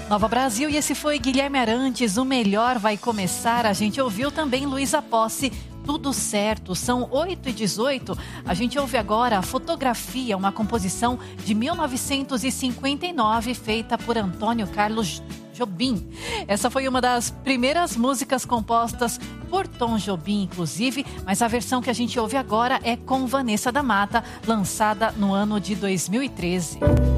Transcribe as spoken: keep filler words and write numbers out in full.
Nova Brasil, e esse foi Guilherme Arantes, O Melhor Vai Começar. A gente ouviu também Luísa Posse, Tudo Certo. São oito e dezoito. A gente ouve agora a Fotografia, uma composição de mil novecentos e cinquenta e nove, feita por Antônio Carlos Jobim. Essa foi uma das primeiras músicas compostas por Tom Jobim, inclusive, mas a versão que a gente ouve agora é com Vanessa da Mata, lançada no ano de dois mil e treze.